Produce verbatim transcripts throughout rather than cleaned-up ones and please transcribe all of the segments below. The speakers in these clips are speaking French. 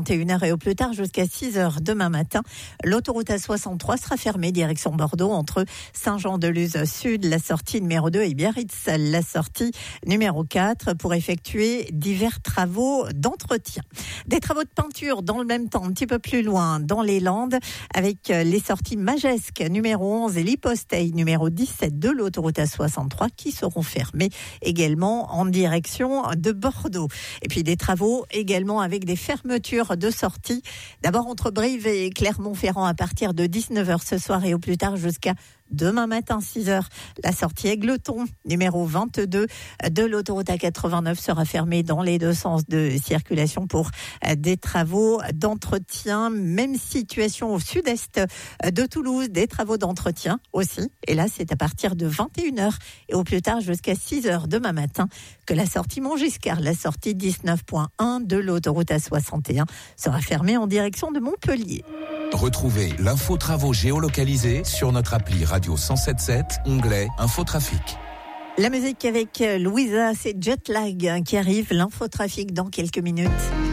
vingt et une heures et au plus tard jusqu'à six heures demain matin. L'autoroute A soixante-trois sera fermée direction Bordeaux entre Saint-Jean-de-Luz Sud, la sortie numéro deux, et Biarritz, la sortie numéro quatre, pour effectuer divers travaux d'entretien. Des travaux de peinture dans le même temps, un petit peu plus loin, dans les Landes, avec les sorties Majesque numéro onze et l'Hyposteille numéro dix-sept de l'autoroute A soixante-trois qui seront fermées également en direction de Bordeaux. Et puis des travaux également avec des fermetures de sorties. D'abord entre Brive et Clermont-Ferrand à partir de dix-neuf heures ce soir et au plus tard jusqu'à demain matin, six heures, la sortie Aigleton, numéro vingt-deux de l'autoroute A quatre-vingt-neuf sera fermée dans les deux sens de circulation pour des travaux d'entretien. Même situation au sud-est de Toulouse, des travaux d'entretien aussi. Et là, c'est à partir de vingt et une heures et au plus tard jusqu'à six heures demain matin que la sortie Montgiscard, la sortie dix-neuf point un de l'autoroute A soixante et un sera fermée en direction de Montpellier. Retrouvez l'info travaux géolocalisée sur notre appli Radio cent sept sept, onglet Infotrafic. La musique avec Louisa, c'est Jetlag qui arrive, l'infotrafic dans quelques minutes.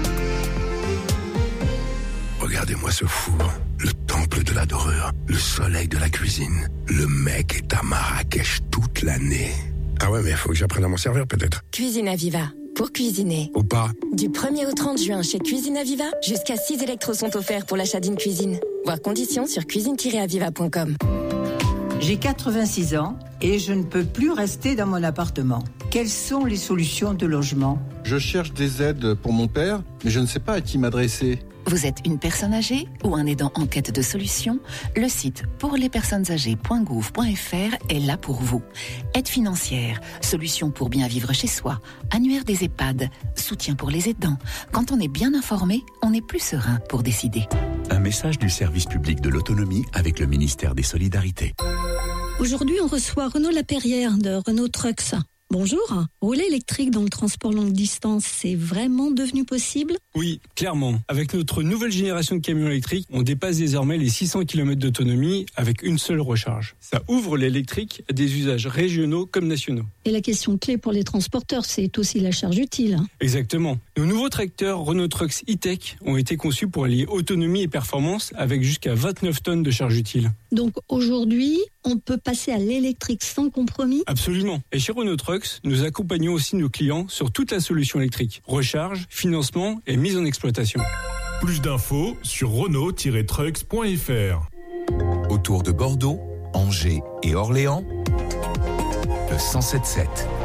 Regardez-moi ce four, le temple de la dorure, le soleil de la cuisine. Le mec est à Marrakech toute l'année. Ah ouais, mais il faut que j'apprenne à m'en servir peut-être. Cuisine Aviva. Pour cuisiner. Ou pas. Du premier au trente juin chez Cuisine Aviva, jusqu'à six électros sont offerts pour l'achat d'une cuisine. Voir conditions sur cuisine tiret aviva point com. J'ai quatre-vingt-six ans et je ne peux plus rester dans mon appartement. Quelles sont les solutions de logement ? Je cherche des aides pour mon père, mais je ne sais pas à qui m'adresser. Vous êtes une personne âgée ou un aidant en quête de solutions ? Le site pour les personnes âgées point gouv point f r est là pour vous. Aide financière, solutions pour bien vivre chez soi, annuaire des EHPAD, soutien pour les aidants. Quand on est bien informé, on est plus serein pour décider. Un message du service public de l'autonomie avec le ministère des Solidarités. Aujourd'hui, on reçoit Renaud Laperrière de Renault Trucks. Bonjour, rouler électrique dans le transport longue distance, c'est vraiment devenu possible ? Oui, clairement. Avec notre nouvelle génération de camions électriques, on dépasse désormais les six cents kilomètres d'autonomie avec une seule recharge. Ça ouvre l'électrique à des usages régionaux comme nationaux. Et la question clé pour les transporteurs, c'est aussi la charge utile. Exactement. Nos nouveaux tracteurs Renault Trucks E-Tech ont été conçus pour allier autonomie et performance avec jusqu'à vingt-neuf tonnes de charge utile. Donc aujourd'hui, on peut passer à l'électrique sans compromis ? Absolument. Et chez Renault Trucks, nous accompagnons aussi nos clients sur toute la solution électrique. Recharge, financement et mise en exploitation. Plus d'infos sur renault tiret trucks point f r. Autour de Bordeaux, Angers et Orléans, le cent sept sept.